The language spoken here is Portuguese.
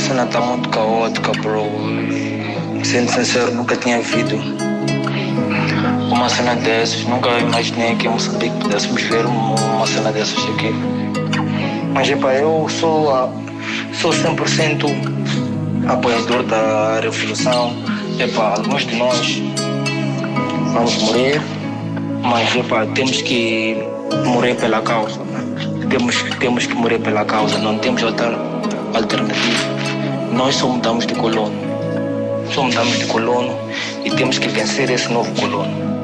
cena está muito caótica, bro. E, sendo sincero, nunca tinha visto uma cena dessas. Nunca imaginei que em Moçambique pudéssemos ver uma cena dessas aqui. Mas, eu sou 100% apoiador da revolução. Alguns de nós vamos morrer, mas, temos que morrer pela causa. Temos que morrer pela causa, não temos outra alternativa. Nós só mudamos de colono. E temos que vencer esse novo colono.